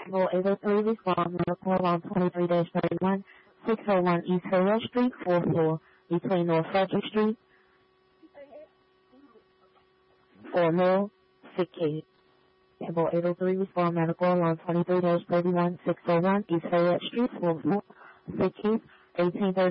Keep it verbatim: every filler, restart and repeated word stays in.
Cable eight oh three respond medical alarm twenty-three dash thirty-one, six oh one East Harriet Street, fourth floor, between North Frederick Street, for male, sick case. Cable eight oh three respond medical alarm twenty-three dash thirty-one, six oh one East Harriet Street, fourth floor, sick case, eighteen thirty.